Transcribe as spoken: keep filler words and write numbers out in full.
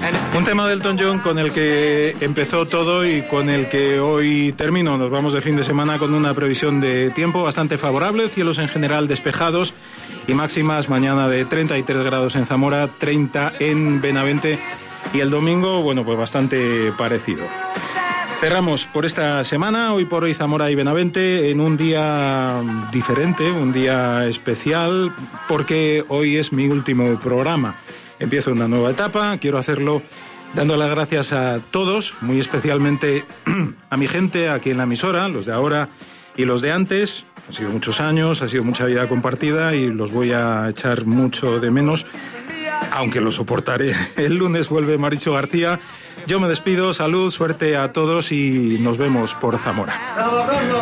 Un tema de Elton John con el que empezó todo y con el que hoy termino. Nos vamos de fin de semana con una previsión de tiempo bastante favorable, cielos en general despejados y máximas mañana de treinta y tres grados en Zamora, treinta en Benavente y el domingo, bueno, pues bastante parecido. Cerramos por esta semana, hoy por hoy Zamora y Benavente, en un día diferente, un día especial, porque hoy es mi último programa. Empiezo una nueva etapa, quiero hacerlo dando las gracias a todos, muy especialmente a mi gente aquí en la emisora, los de ahora y los de antes. Han sido muchos años, ha sido mucha vida compartida y los voy a echar mucho de menos, aunque lo soportaré. El lunes vuelve Maricho García. Yo me despido, salud, suerte a todos y nos vemos por Zamora.